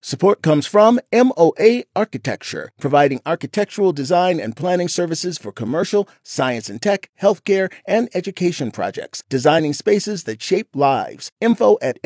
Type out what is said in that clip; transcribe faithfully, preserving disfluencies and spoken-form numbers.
Support comes from M O A Architecture, providing architectural design and planning services for commercial, science and tech, healthcare, and education projects, designing spaces that shape lives. Info at